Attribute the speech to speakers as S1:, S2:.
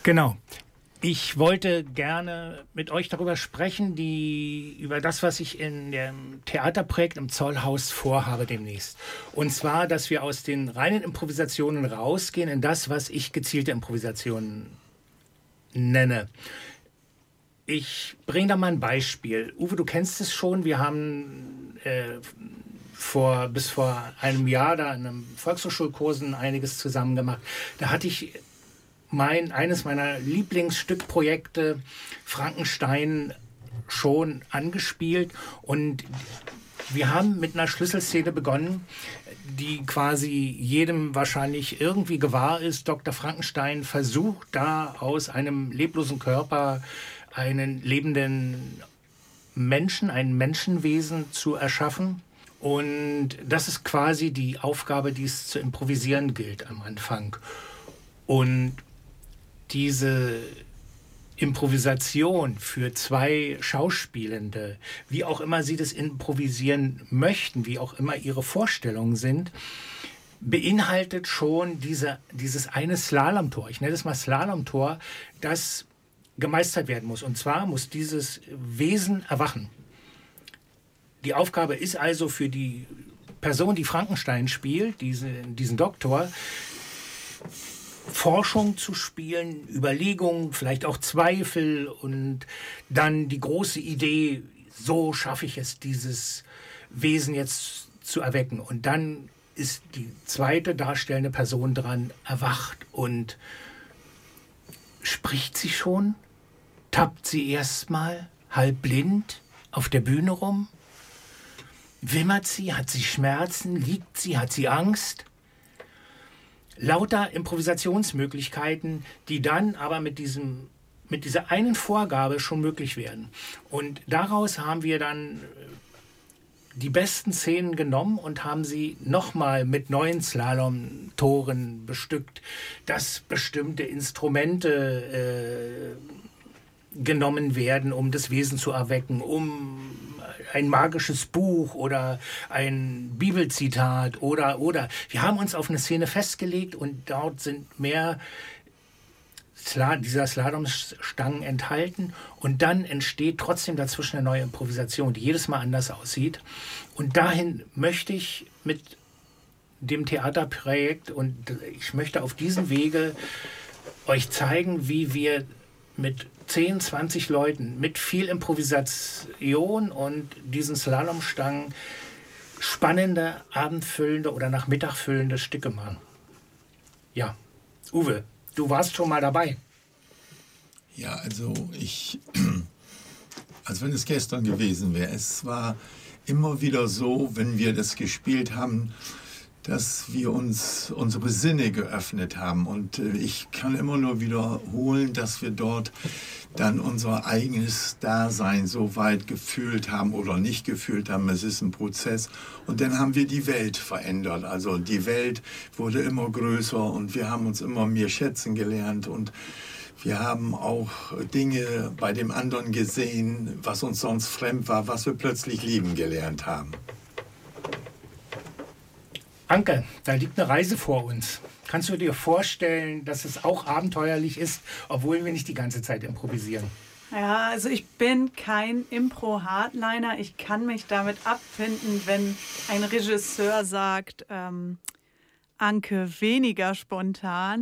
S1: Genau. Ich wollte gerne mit euch darüber sprechen, über das, was ich in dem Theaterprojekt im Zollhaus vorhabe demnächst. Und zwar, dass wir aus den reinen Improvisationen rausgehen in das, was ich gezielte Improvisationen nenne. Ich bringe da mal ein Beispiel. Uwe, du kennst es schon. Wir haben bis vor einem Jahr da in einem Volkshochschulkursen einiges zusammen gemacht. Da hatte ich eines meiner Lieblingsstückprojekte, Frankenstein, schon angespielt. Und wir haben mit einer Schlüsselszene begonnen, die quasi jedem wahrscheinlich irgendwie gewahr ist. Dr. Frankenstein versucht da aus einem leblosen Körper einen lebenden Menschen, ein Menschenwesen zu erschaffen. Und das ist quasi die Aufgabe, die es zu improvisieren gilt am Anfang. Und diese Improvisation für zwei Schauspielende, wie auch immer sie das improvisieren möchten, wie auch immer ihre Vorstellungen sind, beinhaltet schon dieses eine Slalomtor, ich nenne es mal Slalomtor, das gemeistert werden muss. Und zwar muss dieses Wesen erwachen. Die Aufgabe ist also für die Person, die Frankenstein spielt, diesen Doktor, Forschung zu spielen, Überlegungen, vielleicht auch Zweifel und dann die große Idee, so schaffe ich es, dieses Wesen jetzt zu erwecken. Und dann ist die zweite darstellende Person dran, erwacht und spricht sie schon, tappt sie erstmal halb blind auf der Bühne rum, wimmert sie, hat sie Schmerzen, liegt sie, hat sie Angst. Lauter Improvisationsmöglichkeiten, die dann aber mit dieser einen Vorgabe schon möglich werden. Und daraus haben wir dann die besten Szenen genommen und haben sie nochmal mit neuen Slalom-Toren bestückt, dass bestimmte Instrumente genommen werden, um das Wesen zu erwecken, um ein magisches Buch oder ein Bibelzitat oder. Wir haben uns auf eine Szene festgelegt und dort sind mehr dieser Slalomstangen enthalten und dann entsteht trotzdem dazwischen eine neue Improvisation, die jedes Mal anders aussieht. Und dahin möchte ich mit dem Theaterprojekt und ich möchte auf diesem Wege euch zeigen, wie wir mit 10, 20 Leuten, mit viel Improvisation und diesen Slalomstangen spannende, abendfüllende oder nach Mittag füllende Stücke machen. Ja, Uwe, du warst schon mal dabei.
S2: Ja, also als wenn es gestern gewesen wäre. Es war immer wieder so, wenn wir das gespielt haben, dass wir uns unsere Sinne geöffnet haben. Und ich kann immer nur wiederholen, dass wir dort dann unser eigenes Dasein so weit gefühlt haben oder nicht gefühlt haben. Es ist ein Prozess. Und dann haben wir die Welt verändert. Also die Welt wurde immer größer und wir haben uns immer mehr schätzen gelernt. Und wir haben auch Dinge bei dem anderen gesehen, was uns sonst fremd war, was wir plötzlich lieben gelernt haben.
S1: Anke, da liegt eine Reise vor uns. Kannst du dir vorstellen, dass es auch abenteuerlich ist, obwohl wir nicht die ganze Zeit improvisieren?
S3: Ja, also ich bin kein Impro-Hardliner. Ich kann mich damit abfinden, wenn ein Regisseur sagt, Anke, weniger spontan.